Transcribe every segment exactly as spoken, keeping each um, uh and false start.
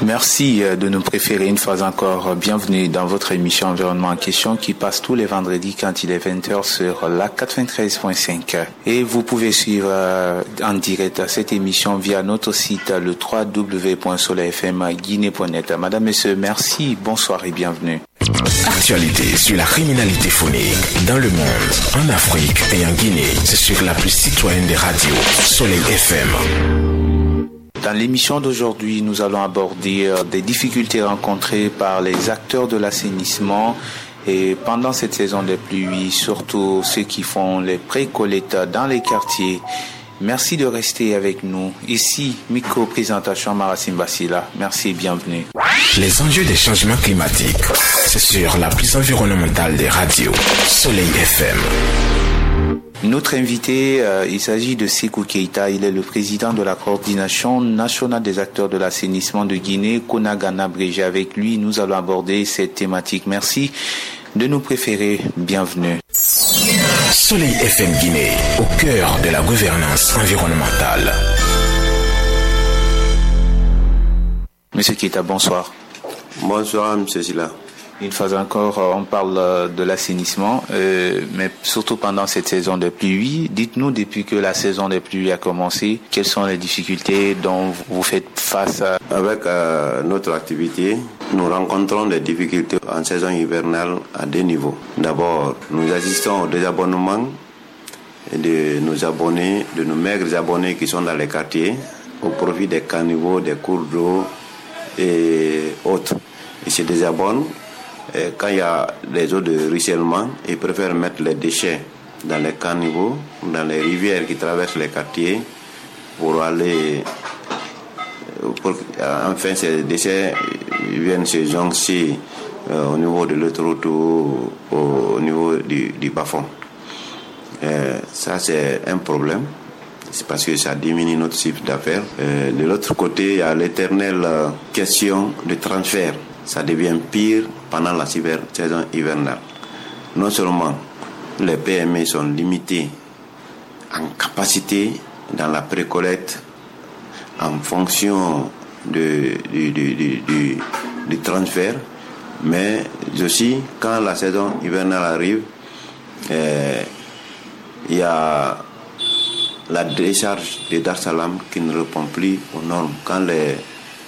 Merci de nous préférer une fois encore. Bienvenue dans votre émission Environnement en question qui passe tous les vendredis quand il est vingt heures sur la quatre-vingt-treize virgule cinq. Et vous pouvez suivre en direct cette émission via notre site le w w w point soleil f m guinée point net. Madame, Messieurs, merci, bonsoir et bienvenue. Actualité sur la criminalité phonique dans le monde, en Afrique et en Guinée. C'est sur la plus citoyenne des radios, Soleil F M. Dans l'émission d'aujourd'hui, nous allons aborder des difficultés rencontrées par les acteurs de l'assainissement et pendant cette saison des pluies, surtout ceux qui font les pré-collectes dans les quartiers. Merci de rester avec nous. Ici, micro-présentation Marasim Bassila. Merci et bienvenue. Les enjeux des changements climatiques, c'est sur la plus environnementale des radios, Soleil F M. Notre invité, euh, il s'agit de Sékou Keïta. Il est le président de la coordination nationale des acteurs de l'assainissement de Guinée, Konagana Brégé. Avec lui, nous allons aborder cette thématique. Merci de nous préférer. Bienvenue. Soleil F M Guinée, au cœur de la gouvernance environnementale. Monsieur Keïta, bonsoir. Bonsoir, monsieur Silla. Une fois encore, on parle de l'assainissement, euh, mais surtout pendant cette saison de pluie. Dites-nous, depuis que la saison des pluies a commencé, quelles sont les difficultés dont vous faites face à... Avec euh, notre activité, nous rencontrons des difficultés en saison hivernale à deux niveaux. D'abord, nous assistons au désabonnement de nos abonnés, de nos maigres abonnés qui sont dans les quartiers, au profit des caniveaux, des cours d'eau et autres. Ils se désabonnent. Et quand il y a des eaux de ruissellement, ils préfèrent mettre les déchets dans les caniveaux, dans les rivières qui traversent les quartiers pour aller... Pour, enfin, ces déchets viennent se joncher euh, au niveau de l'autoroute ou au, au niveau du, du bas-fond. Euh, ça, c'est un problème. C'est parce que ça diminue notre chiffre d'affaires. Euh, de l'autre côté, il y a l'éternelle euh, question de transfert. Ça devient pire pendant la saison hivernale. Non seulement les P M E sont limités en capacité dans la précollecte en fonction de, du, du, du, du, du transfert, mais aussi quand la saison hivernale arrive, euh, il y a la décharge de Dar Salam qui ne répond plus aux normes. Quand les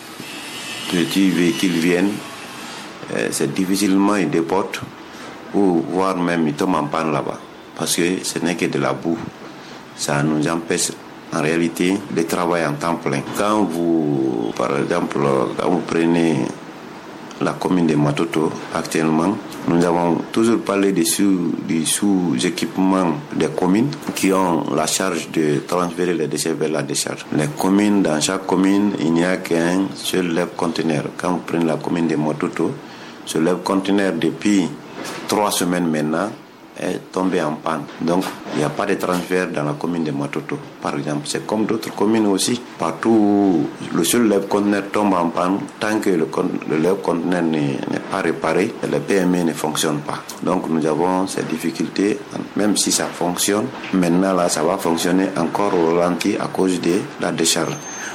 petits véhicules viennent, euh, c'est difficilement ils déportent ou voire même ils tombent en panne là-bas parce que ce n'est que de la boue. Ça nous empêche en réalité de travailler en temps plein. Quand vous, par exemple, quand vous prenez la commune de Matoto, actuellement, nous avons toujours parlé des sous, des sous-équipements des communes qui ont la charge de transférer les déchets vers la décharge. Les communes, dans chaque commune, il n'y a qu'un seul lève-conteneur. Quand vous prenez la commune de Matoto, ce lève-conteneur depuis trois semaines maintenant est tombé en panne. Donc, il n'y a pas de transfert dans la commune de Matoto, par exemple. C'est comme d'autres communes aussi. Partout où le seul lève-conteneur tombe en panne, tant que le, le lève-conteneur n'est, n'est pas réparé, le P M E ne fonctionne pas. Donc, nous avons ces difficultés. Même si ça fonctionne, maintenant, là, ça va fonctionner encore au ralenti à cause de la décharge.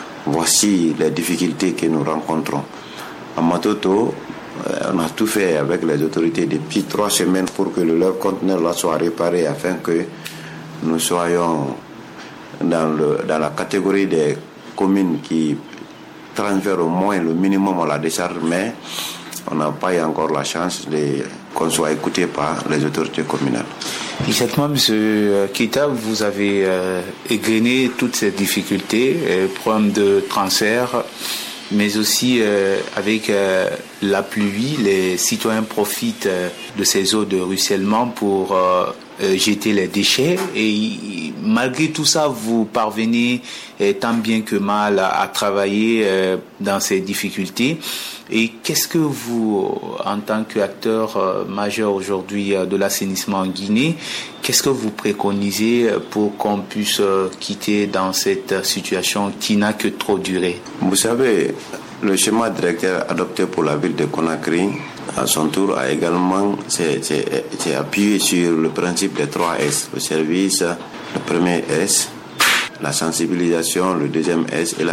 Voici les difficultés que nous rencontrons. À Matoto, on a tout fait avec les autorités depuis trois semaines pour que le lève-conteneur là soit réparé afin que nous soyons dans, le, dans la catégorie des communes qui transfèrent au moins le minimum à la décharge, mais on n'a pas eu encore la chance de, qu'on soit écouté par les autorités communales. Exactement, M. Keïta, vous avez euh, égrené toutes ces difficultés, euh, problèmes de transfert, mais aussi euh, avec euh, la pluie, les citoyens profitent euh, de ces eaux de ruissellement pour euh, euh, jeter les déchets et malgré tout ça, vous parvenez euh, tant bien que mal à, à travailler euh, dans ces difficultés. Et qu'est-ce que vous, en tant qu'acteur euh, majeur aujourd'hui euh, de l'assainissement en Guinée, qu'est-ce que vous préconisez pour qu'on puisse euh, quitter dans cette situation qui n'a que trop duré? Vous savez, le schéma directeur adopté pour la ville de Conakry, à son tour, a également c'est, c'est, c'est appuyé sur le principe des trois S. Le service, le premier S, la sensibilisation, le deuxième S et la